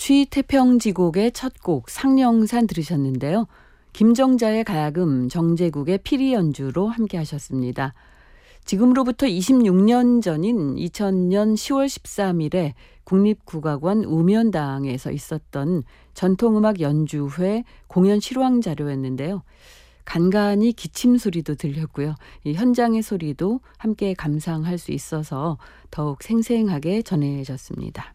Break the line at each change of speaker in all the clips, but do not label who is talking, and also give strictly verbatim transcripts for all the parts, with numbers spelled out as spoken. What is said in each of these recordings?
취태평지곡의 첫 곡 상령산 들으셨는데요. 김정자의 가야금, 정제국의 피리 연주로 함께 하셨습니다. 지금으로부터 이십육 년 전인 이천 년 시월 십삼일에 국립국악원 우면당에서 있었던 전통음악 연주회 공연 실황 자료였는데요. 간간히 기침 소리도 들렸고요. 이 현장의 소리도 함께 감상할 수 있어서 더욱 생생하게 전해졌습니다.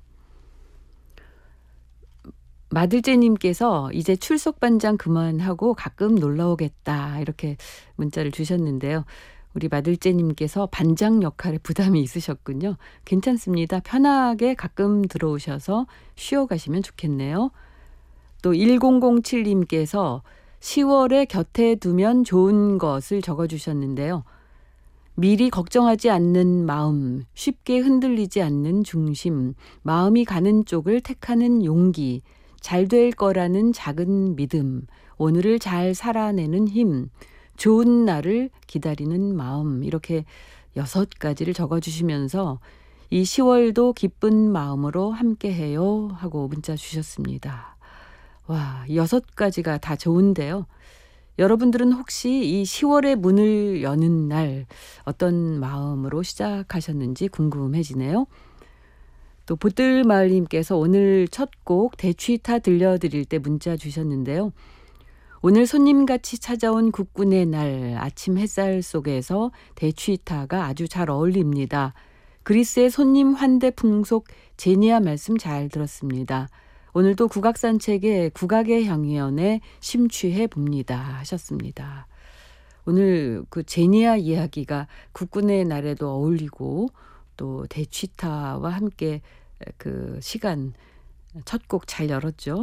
마들제님께서 이제 출석반장 그만하고 가끔 놀러오겠다 이렇게 문자를 주셨는데요. 우리 마들제님께서 반장 역할에 부담이 있으셨군요. 괜찮습니다. 편하게 가끔 들어오셔서 쉬어가시면 좋겠네요. 또 천칠님께서 시월에 곁에 두면 좋은 것을 적어주셨는데요. 미리 걱정하지 않는 마음, 쉽게 흔들리지 않는 중심, 마음이 가는 쪽을 택하는 용기, 잘 될 거라는 작은 믿음, 오늘을 잘 살아내는 힘, 좋은 날을 기다리는 마음, 이렇게 여섯 가지를 적어주시면서 이 시월도 기쁜 마음으로 함께해요 하고 문자 주셨습니다. 와, 여섯 가지가 다 좋은데요. 여러분들은 혹시 이 시월의 문을 여는 날 어떤 마음으로 시작하셨는지 궁금해지네요. 또 보뜰마을님께서 오늘 첫 곡 대취타 들려드릴 때 문자 주셨는데요. 오늘 손님같이 찾아온 국군의 날 아침 햇살 속에서 대취타가 아주 잘 어울립니다. 그리스의 손님 환대 풍속 제니아 말씀 잘 들었습니다. 오늘도 국악산책에 국악의 향연에 심취해 봅니다 하셨습니다. 오늘 그 제니아 이야기가 국군의 날에도 어울리고 또 대취타와 함께 그 시간 첫 곡 잘 열었죠.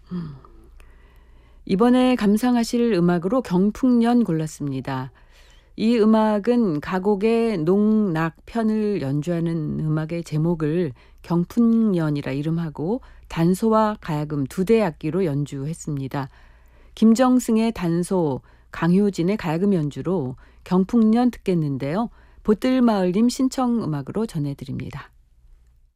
이번에 감상하실 음악으로 경풍년 골랐습니다. 이 음악은 가곡의 농락 편을 연주하는 음악의 제목을 경풍년이라 이름하고 단소와 가야금 두 대 악기로 연주했습니다. 김정승의 단소, 강효진의 가야금 연주로 경풍년 듣겠는데요. 보뜰마을님 신청 음악으로 전해드립니다.